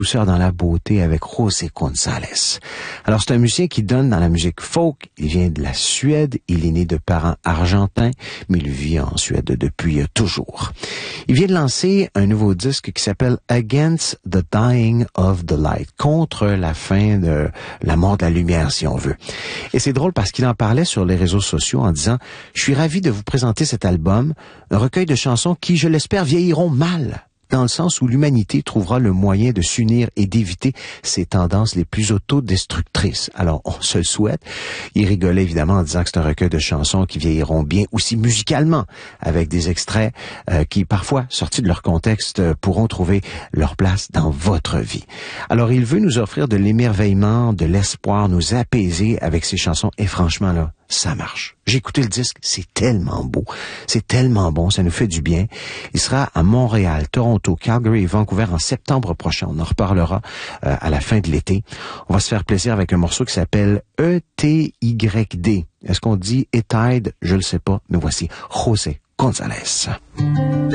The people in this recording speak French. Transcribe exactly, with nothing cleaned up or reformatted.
douceur dans la beauté avec José González. Alors, c'est un musicien qui donne dans la musique folk. Il vient de la Suède. Il est né de parents argentins, mais il vit en Suède depuis toujours. Il vient de lancer un nouveau disque qui s'appelle Against the Dying of the Light, contre la fin de la mort de la lumière, si on veut. Et c'est drôle parce qu'il en parlait sur les réseaux sociaux en disant « Je suis ravi de vous présenter cet album, un recueil de chansons qui, je l'espère, vieilliront mal. » dans le sens où l'humanité trouvera le moyen de s'unir et d'éviter ces tendances les plus autodestructrices. Alors, on se le souhaite. Il rigolait évidemment en disant que c'est un recueil de chansons qui vieilliront bien aussi musicalement, avec des extraits euh, qui, parfois, sortis de leur contexte, euh, pourront trouver leur place dans votre vie. Alors, il veut nous offrir de l'émerveillement, de l'espoir, nous apaiser avec ces chansons. Et franchement, là, ça marche. J'ai écouté le disque, c'est tellement beau, c'est tellement bon, ça nous fait du bien. Il sera à Montréal, Toronto, Calgary et Vancouver en septembre prochain. On en reparlera euh, à la fin de l'été. On va se faire plaisir avec un morceau qui s'appelle E T Y D. Est-ce qu'on dit Etide? Je le sais pas, mais voici José González.